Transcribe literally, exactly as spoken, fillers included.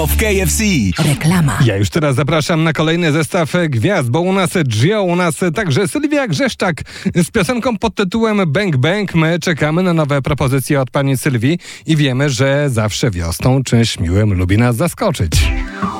w K F C. Reklama. Ja już teraz zapraszam na kolejny zestaw gwiazd, bo u nas Gio, u nas także Sylwia Grzeszczak z piosenką pod tytułem Bang Bang. My czekamy na nowe propozycje od pani Sylwii i wiemy, że zawsze wiosną czymś miłym lubi nas zaskoczyć.